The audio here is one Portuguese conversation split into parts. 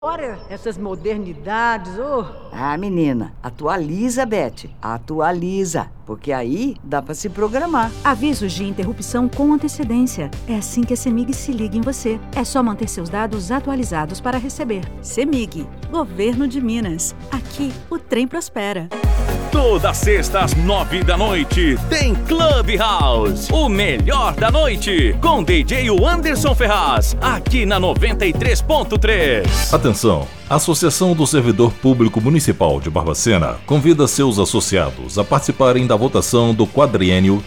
Olha essas modernidades, ô! Ah, menina, atualiza, Beth. Atualiza, porque aí dá pra se programar. Avisos de interrupção com antecedência. É assim que a CEMIG se liga em você. É só manter seus dados atualizados para receber. CEMIG, Governo de Minas. Aqui, o trem prospera. Toda sexta às 9 da noite tem Clubhouse, o melhor da noite, com DJ Anderson Ferraz, aqui na 93.3. Atenção! A Associação do Servidor Público Municipal de Barbacena convida seus associados a participarem da votação do quadriênio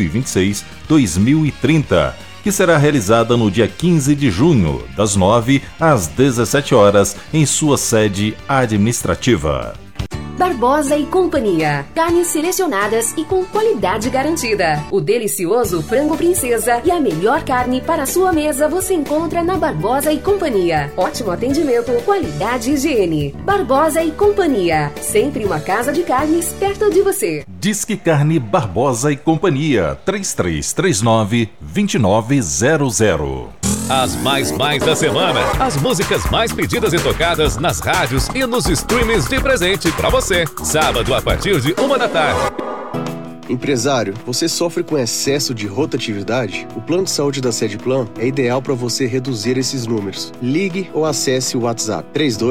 2026-2030, que será realizada no dia 15 de junho, das 9 às 17 horas, em sua sede administrativa. Barbosa e Companhia. Carnes selecionadas e com qualidade garantida. O delicioso frango princesa e a melhor carne para a sua mesa você encontra na Barbosa e Companhia. Ótimo atendimento, qualidade e higiene. Barbosa e Companhia. Sempre uma casa de carnes perto de você. Disque Carne Barbosa e Companhia. 3339-2900. As mais da semana. As músicas mais pedidas e tocadas nas rádios e nos streamings de presente pra você. Sábado a partir de 1 da tarde. Empresário, você sofre com excesso de rotatividade? O plano de saúde da Sedplan é ideal para você reduzir esses números. Ligue ou acesse o WhatsApp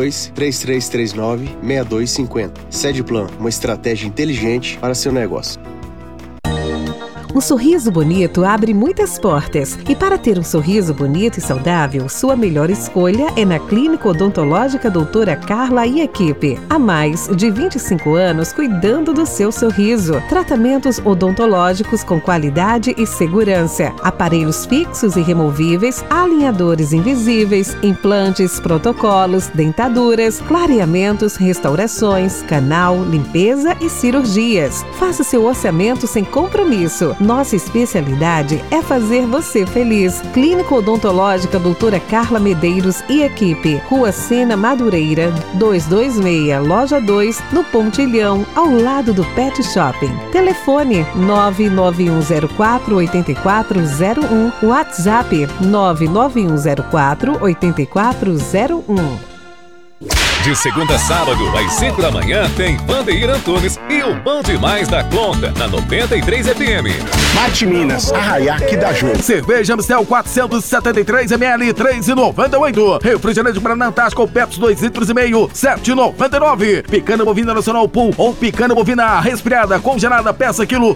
32-3339-6250. Sedplan, uma estratégia inteligente para seu negócio. Um sorriso bonito abre muitas portas. E para ter um sorriso bonito e saudável, sua melhor escolha é na Clínica Odontológica Doutora Carla e equipe. Há mais de 25 anos cuidando do seu sorriso. Tratamentos odontológicos com qualidade e segurança. Aparelhos fixos e removíveis, alinhadores invisíveis, implantes, protocolos, dentaduras, clareamentos, restaurações, canal, limpeza e cirurgias. Faça seu orçamento sem compromisso. Nossa especialidade é fazer você feliz. Clínica Odontológica Doutora Carla Medeiros e equipe. Rua Sena Madureira, 226, Loja 2, no Pontilhão, ao lado do Pet Shopping. Telefone 99104-8401. WhatsApp 99104-8401. De segunda a sábado, às 5 da manhã, tem Vandeir Antunes e o Bom Demais da Conta, na 93 FM. Mate Minas, Arraiaque da Jô. Cerveja Amstel 473ml, 3,98. Refrigerante Guaraná Antártica ou Pepsi 2,5 litros, 7,99. Picana bovina nacional Pool ou picana bovina resfriada congelada, peça quilo,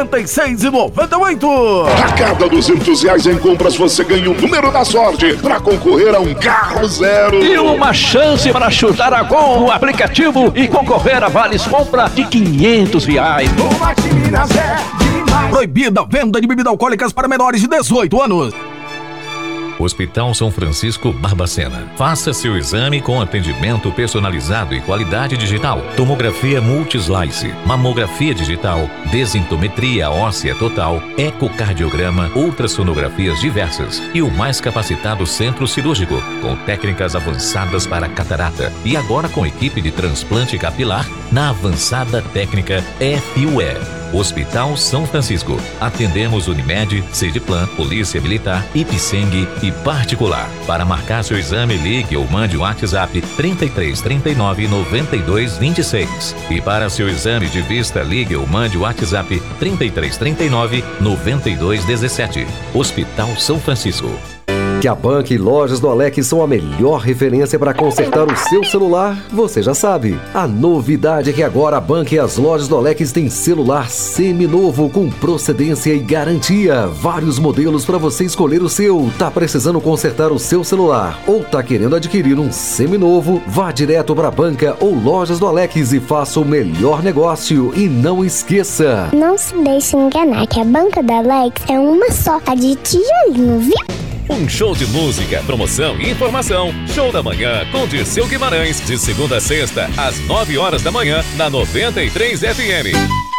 56,98. A cada R$200 em compras você ganha o número da sorte para concorrer a um carro zero. E uma chance para chutar a gol no aplicativo e concorrer a vales compra de R$500. O Mate Minas é demais. Proibida a venda de bebidas alcoólicas para menores de 18 anos. Hospital São Francisco Barbacena. Faça seu exame com atendimento personalizado e qualidade digital. Tomografia multislice, mamografia digital, desintometria óssea total, ecocardiograma, ultrassonografias diversas e o mais capacitado centro cirúrgico, com técnicas avançadas para catarata e agora com equipe de transplante capilar na avançada técnica FUE. Hospital São Francisco. Atendemos Unimed, Sedplan, Polícia Militar, Ipseng e particular. Para marcar seu exame, ligue ou mande um WhatsApp 3339 9226. E para seu exame de vista, ligue ou mande o WhatsApp 3339 9217. Hospital São Francisco. Que a Bank e Lojas do Alex são a melhor referência para consertar o seu celular, você já sabe. A novidade é que agora a Bank e as Lojas do Alex têm celular seminovo com procedência e garantia. Vários modelos para você escolher o seu. Tá precisando consertar o seu celular ou tá querendo adquirir um seminovo? Vá direto para a Banca ou Lojas do Alex e faça o melhor negócio. E não esqueça, não se deixe enganar que a Banca da Alex é uma só, a de tijolinho, viu? Um show de música, promoção e informação. Show da manhã com Dirceu Guimarães, de segunda a sexta, às 9 horas da manhã, na 93 FM.